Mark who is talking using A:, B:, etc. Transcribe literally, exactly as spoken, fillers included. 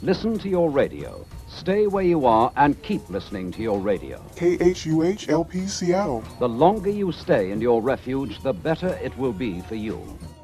A: Listen to your radio. Stay where you are and keep listening to your radio.
B: K H U H L P Seattle.
A: The longer you stay in your refuge, the better it will be for you.